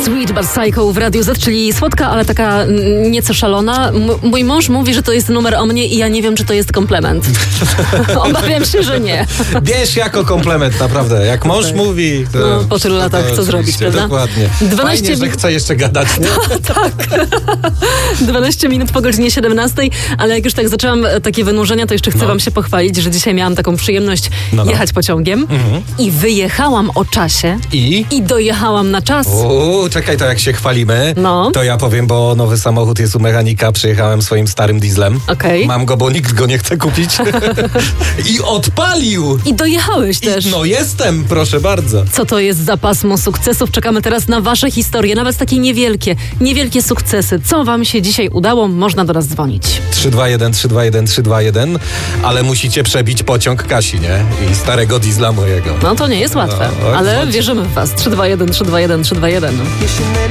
Sweet But Psycho w Radiu Z, czyli słodka, ale taka nieco szalona. Mój mąż mówi, że to jest numer o mnie i ja nie wiem, czy to jest komplement. Obawiam się, że nie. Bierz jako komplement, naprawdę. Jak mąż mówi, to... No, po tylu latach co zrobić, prawda? Dokładnie. 12 Fajnie, że chce jeszcze gadać, nie? Tak. 12 minut po godzinie 17, ale jak już tak zaczęłam takie wynurzenia, to jeszcze chcę wam się pochwalić, że dzisiaj miałam taką przyjemność jechać pociągiem i wyjechałam o czasie i dojechałam na czas. Czekaj, to jak się chwalimy, No. to ja powiem, bo nowy samochód jest u mechanika, przyjechałem swoim starym dieslem. Okej. Mam go, bo nikt go nie chce kupić. I odpalił! I dojechałeś też. No jestem, proszę bardzo. Co to jest za pasmo sukcesów? Czekamy teraz na wasze historie, nawet takie niewielkie sukcesy. Co wam się dzisiaj udało? Można do nas dzwonić. 321, 321, 321, ale musicie przebić pociąg Kasi, nie? I starego diesla mojego. No to nie jest łatwe, ale wierzymy w was. 321, 321, 321.